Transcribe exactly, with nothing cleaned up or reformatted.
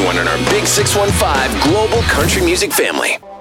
everyone in our Big six one five Global Country Music family.